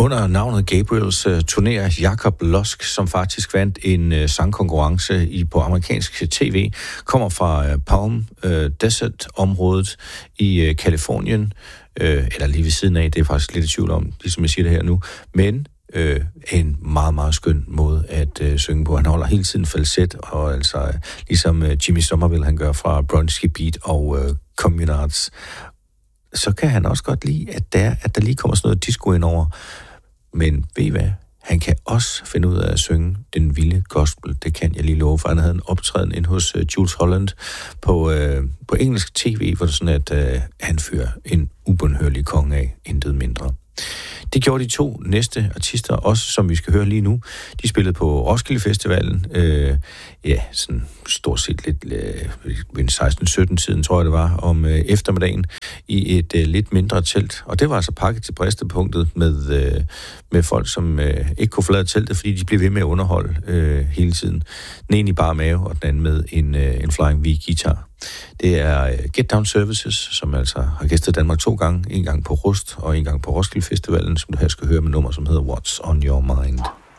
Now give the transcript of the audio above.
Under navnet Gabriels turnerer Jakob Losk, som faktisk vandt en sangkonkurrence på amerikansk tv, kommer fra Palm Desert-området i Kalifornien, eller lige ved siden af, det er faktisk lidt i tvivl om, ligesom jeg siger det her nu, men en meget, meget skøn måde at synge på. Han holder hele tiden falset, og altså ligesom Jimmy Somerville, han gør fra Bronski Beat og Communards, så kan han også godt lide, at der lige kommer sådan noget disco ind over. Men ved I hvad? Han kan også finde ud af at synge den vilde gospel. Det kan jeg lige love, for han havde en optræden ind hos Jules Holland på engelsk tv, hvor det sådan, at han fører en ubønhørlig konge af, intet mindre. Det gjorde de to næste artister også, som vi skal høre lige nu. De spillede på Roskilde Festivalen, sådan stort set lidt ved 16-17-tiden, tror jeg det var, om eftermiddagen, i et lidt mindre telt. Og det var altså pakket til bristepunktet med folk, som ikke kunne forlade teltet, fordi de blev ved med at underholde hele tiden. Den ene i bare mave, og den anden med en Flying V-guitar. Det er Get Down Services, som altså har gæstet Danmark 2 gange. En gang på Rust og en gang på Roskilde Festivalen, som du her skal høre med nummer, som hedder What's on Your Mind.